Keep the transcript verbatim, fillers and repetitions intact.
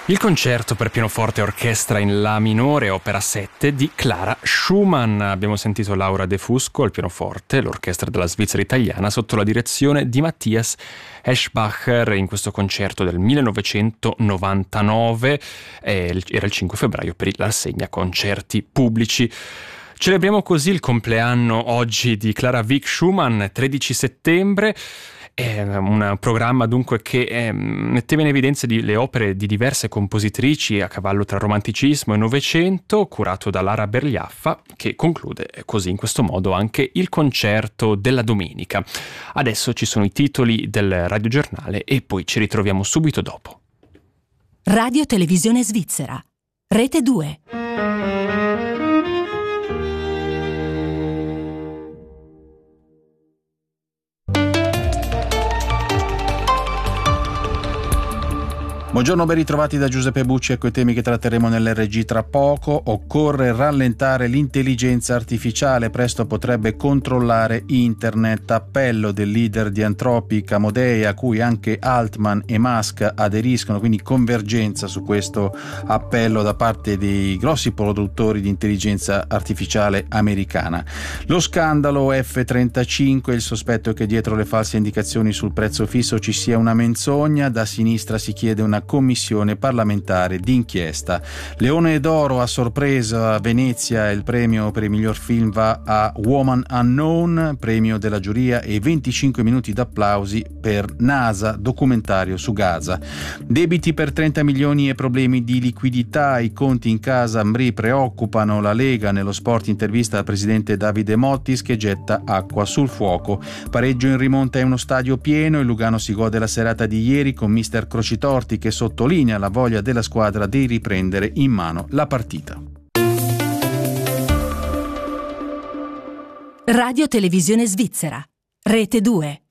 Il concerto per pianoforte e orchestra in La minore, opera sette di Clara Schumann. Abbiamo sentito Laura De Fusco al pianoforte, l'orchestra della Svizzera italiana sotto la direzione di Matthias Eschbacher in questo concerto del millenovecentonovantanove. Eh, era il cinque febbraio per la rassegna concerti pubblici. Celebriamo così il compleanno oggi di Clara Wieck Schumann, tredici settembre. È un programma dunque che eh, metteva in evidenza di, le opere di diverse compositrici a cavallo tra romanticismo e novecento, curato da Lara Bergliaffa, che conclude così in questo modo anche il concerto della domenica. Adesso ci sono i titoli del radiogiornale e poi ci ritroviamo subito dopo. Radio Televisione Svizzera, Rete due. Buongiorno, ben ritrovati da Giuseppe Bucci. Ecco i temi che tratteremo nell'R G tra poco. Occorre rallentare l'intelligenza artificiale, presto potrebbe controllare internet. Appello del leader di Anthropic, Amodei, a cui anche Altman e Musk aderiscono, quindi convergenza su questo appello da parte dei grossi produttori di intelligenza artificiale americana. Lo scandalo F trentacinque, il sospetto è che dietro le false indicazioni sul prezzo fisso ci sia una menzogna. Da sinistra si chiede una commissione parlamentare d'inchiesta. Leone d'Oro a sorpresa a Venezia, il premio per il miglior film va a Woman Unknown, premio della giuria, e venticinque minuti d'applausi per NASA, documentario su Gaza. Debiti per trenta milioni e problemi di liquidità, i conti in casa Mri preoccupano la Lega. Nello sport intervista al presidente Davide Mottis che getta acqua sul fuoco. Pareggio in rimonta è uno stadio pieno, il Lugano si gode la serata di ieri con mister Crocitorti che sottolinea la voglia della squadra di riprendere in mano la partita. Radio Televisione Svizzera, Rete due.